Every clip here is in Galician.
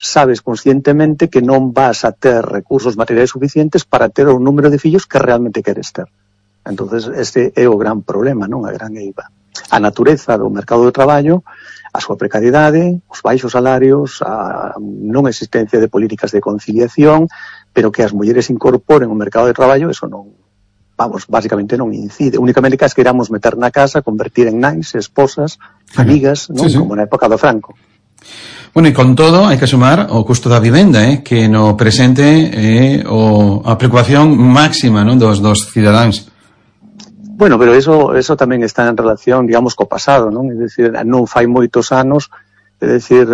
sabes conscientemente que non vas a ter recursos materiais suficientes para ter o número de fillos que realmente queres ter. Entonces, este é o gran problema, non? A gran eiva. A natureza do mercado de traballo, a súa precariedade, os baixos salarios, a non existencia de políticas de conciliación, pero que as mulleres incorporen o mercado de traballo, eso non, básicamente non incide. Únicamente que as queramos meter na casa, convertir en nais, esposas, amigas, non? Sí. Como na época do Franco. Bueno, e con todo, hai que sumar o custo da vivenda, que no presente é a preocupación máxima, non, dos cidadáns. Bueno, pero eso tamén está en relación, digamos, co pasado, non? É dicir, non fai moitos anos, é dicir,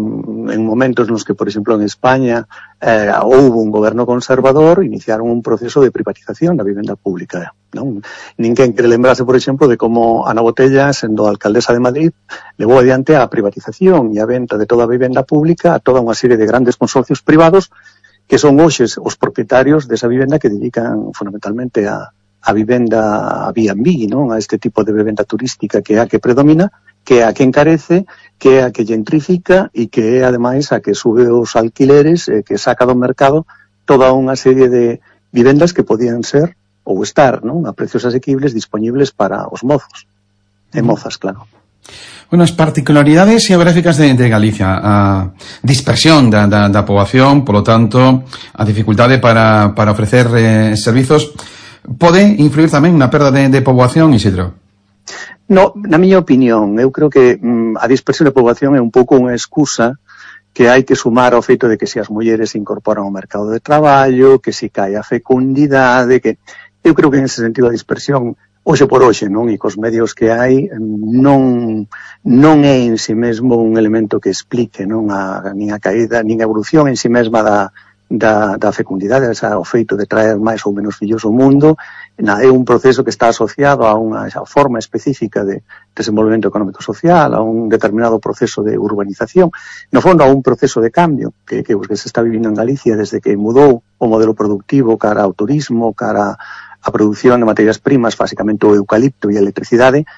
en momentos nos que, por exemplo, en España houve un goberno conservador, iniciaron un proceso de privatización da vivenda pública, non? Ninguén quere lembrarse, por exemplo, de como Ana Botella, sendo alcaldesa de Madrid, levou adiante a privatización e a venta de toda a vivenda pública a toda unha serie de grandes consorcios privados que son hoxes os propietarios desa vivenda que dedican fundamentalmente a vivenda a B&B, non? A este tipo de vivenda turística que é a que predomina, que é a que encarece, que é a que gentrifica e que é, ademais, a que sube os alquileres, que saca do mercado toda unha serie de vivendas que podían ser ou estar, non? A precios asequibles disponibles para os mozos. E mozas, claro. Bueno, as particularidades xeográficas de Galicia, a dispersión da poboación, polo tanto, a dificultade para ofrecer servizos, pode influir tamén na perda de poboación, Isidro? No, na miña opinión, eu creo que a dispersión de poboación é un pouco unha excusa que hai que sumar ao feito de que se as mulleres se incorporan ao mercado de traballo, que se cae a fecundidade, que eu creo que en ese sentido a dispersión, hoxe por hoxe, non? E cos medios que hai, non é en si mesmo un elemento que explique, non? Nin a caída, nin a evolución en si mesma da fecundidade, o feito de traer máis ou menos fillos ao mundo, é un proceso que está asociado a unha forma específica de desenvolvemento económico social, a un determinado proceso de urbanización, no fondo a un proceso de cambio que se está vivindo en Galicia desde que mudou o modelo productivo cara ao turismo, cara a produción de materias primas, basicamente o eucalipto e a electricidade,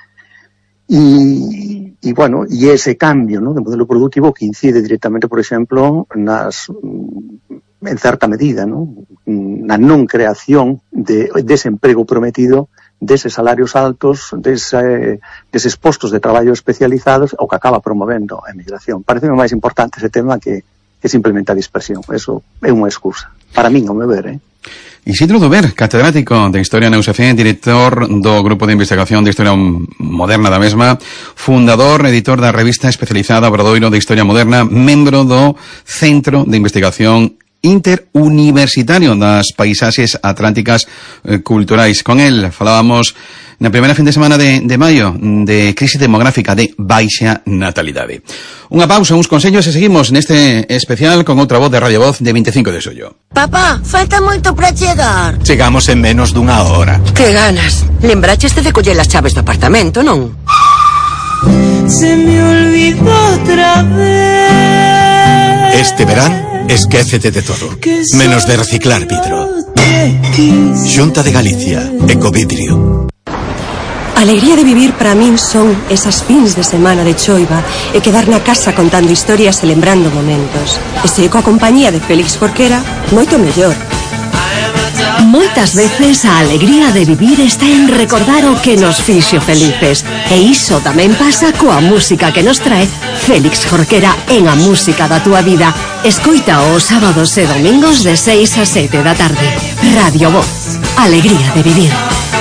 e ese cambio, ¿no?, de modelo productivo que incide directamente, por exemplo, en certa medida, ¿no?, na non creación de desemprego prometido, deses salarios altos, deses postos de traballo especializados, o que acaba promovendo a emigración. Parece máis importante ese tema que simplemente a dispersión. Eso é unha excusa. Para min, ao meu ver, Isidro Dober, catedrático de Historia na USACE, director do Grupo de Investigación de Historia Moderna da mesma, fundador, editor da revista especializada Obradoiro de Historia Moderna, membro do Centro de Investigación Interuniversitario das Paisaxes Atlánticas Culturais. Con el falábamos na primeira fin de semana de maio de crise demográfica, de baixa natalidade. Unha pausa, uns consellos e seguimos neste especial con outra voz de Radio Voz de 25 de xullo. Papá, falta moito para chegar. Chegamos en menos dunha hora. Que ganas. Lembracheste de coller as chaves do apartamento, non? Se me olvidó otra vez. Este verán, esquécete de todo, menos de reciclar vidro. Xunta de Galicia, Ecovidrio. A alegría de vivir para min son esas fins de semana de choiva e quedar na casa contando historias e lembrando momentos. E se coa compañía de Félix Jorquera, moito mellor. Moitas veces a alegría de vivir está en recordar o que nos fixo felices. E iso tamén pasa coa música que nos trae Félix Jorquera en A Música da Túa Vida. Escoita os sábados e domingos de 6 a 7 da tarde. Radio Voz. Alegría de vivir.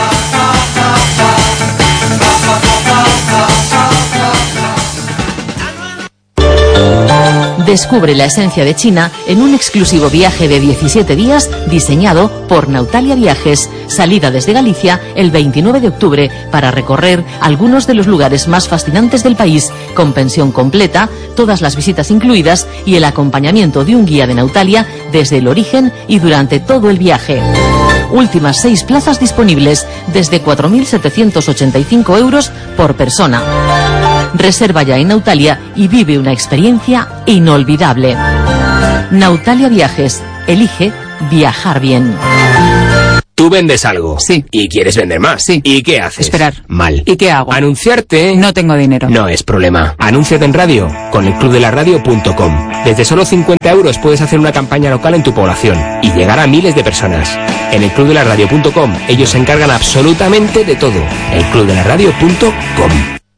Descubre la esencia de China en un exclusivo viaje de 17 días diseñado por Nautalia Viajes. Salida desde Galicia el 29 de octubre para recorrer algunos de los lugares más fascinantes del país, con pensión completa, todas las visitas incluidas y el acompañamiento de un guía de Nautalia desde el origen y durante todo el viaje. Últimas 6 plazas disponibles desde 4.785 euros por persona. Reserva ya en Nautalia y vive una experiencia inolvidable. Nautalia Viajes. Elige viajar bien. Tú vendes algo. Sí. Y quieres vender más. Sí. ¿Y qué haces? Esperar. Mal. ¿Y qué hago? Anunciarte. No tengo dinero. No es problema. Anúnciate en radio con elclubdelaradio.com. Desde solo 50 euros puedes hacer una campaña local en tu población y llegar a miles de personas. En elclubdelaradio.com ellos se encargan absolutamente de todo. elclubdelaradio.com.